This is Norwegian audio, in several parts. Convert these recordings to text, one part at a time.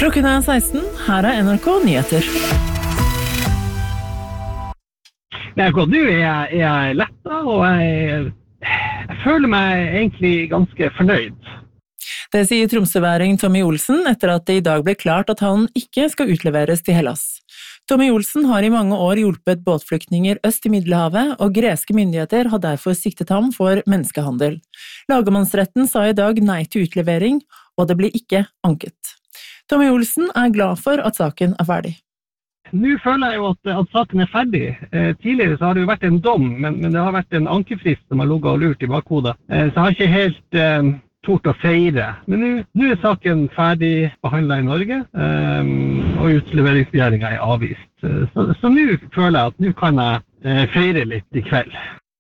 Klokken 16, her NRK Nyheter. Akkurat nå er jeg letta, og jeg føler meg egentlig ganske fornøyd. Det sier tromsøværing Tommy Olsen etter at det i dag ble klart at han ikke skal utleveres til Hellas. Tommy Olsen har i mange år hjulpet båtflyktninger øst i Middelhavet, og greske myndigheter har derfor siktet ham for menneskehandel. Lagmannsretten sa i dag nei til utlevering, og det ble ikke anket. Tommy Olsen er glad for at saken er ferdig. Nå føler jeg jo at saken er ferdig. Tidligere så har det jo vært en dom, men det har vært en ankefrist som har ligget og lurt i bakhodet. Så jeg har ikke helt tort å feire. Men nå er saken ferdig behandlet i Norge, og utleveringsbegjæringen er avvist. Så nå føler jeg at nå kan jeg feire litt i kveld.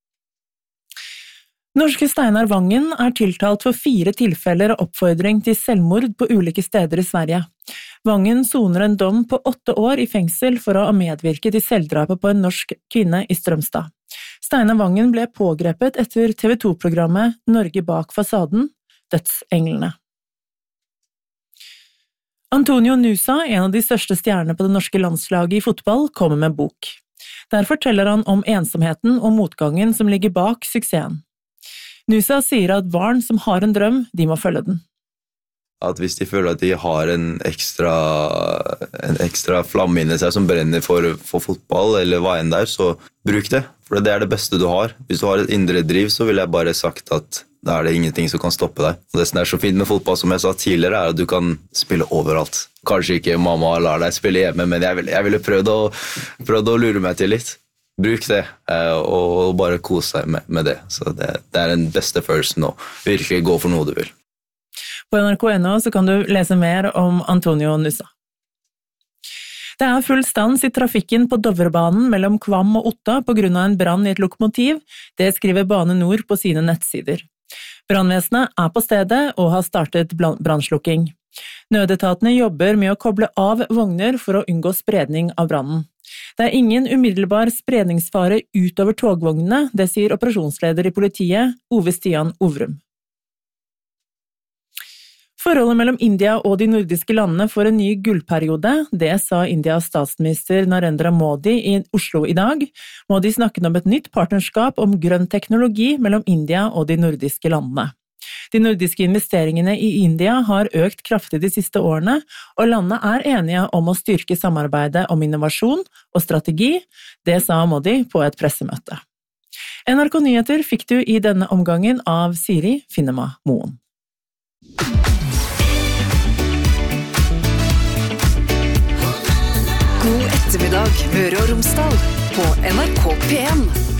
Norske Steinar Vangen er tiltalt for 4 tilfeller av oppfordring til selvmord på ulike steder i Sverige. Vangen soner en dom på 8 år i fengsel for å ha medvirket til selvdrapet på en norsk kvinne i Strømstad. Steinar Vangen ble pågrepet etter TV 2-programmet Norge bak fasaden, Dødsenglene. Antonio Nusa, en av de største stjernene på det norske landslaget i fotball, kommer med bok. Der forteller han om ensomheten og motgangen som ligger bak suksessen. Nusa sier at barn som har en drøm, de må følge den. At hvis de føler at de har en ekstra flamme inni seg som brenner for fotball eller hva enn der, så bruk det. For det er det beste du har. Hvis du har et indre driv, så vil jeg bare sagt at da er det ingenting som kan stoppe deg. Og det som er så fint med fotball, som jeg sa tidligere, er at du kan spille overalt. Kanskje ikke mamma lar deg spille hjemme, men jeg ville prøvd å lure meg til litt. Bruk det, og bare kose deg med det. Så det er den beste følelsen nå. Virkelig gå for noe du vil. På NRK.no så kan du lese mer om Antonio Nusa. Det er full stans i trafikken på Dovrebanen mellom Kvam og Otta på grunn av en brann i et lokomotiv. Det skriver Bane Nor på sine nettsider. Brannvesenet er på stedet og har startet brannslukking. Nødetatene jobber med å koble av vogner for å unngå spredning av brannen. Det er ingen umiddelbar spredningsfare utover togvognene, det sier operasjonsleder i politiet, Ove Stian Ovrum. Forholdet mellom India og de nordiske landene får en ny gullperiode, det sa Indias statsminister Narendra Modi i Oslo i dag. Modi snakket om et nytt partnerskap om grønn teknologi mellom India og de nordiske landene. De nordiske investeringene i India har økt kraftig de siste årene, og landene er enige om å styrke samarbeidet om innovasjon og strategi, det sa Modi på et pressemøte. NRK Nyheter fikk du i denne omgangen av Siri Finnema Moen. God ettermiddag, Møre og Romsdal, på NRK P1.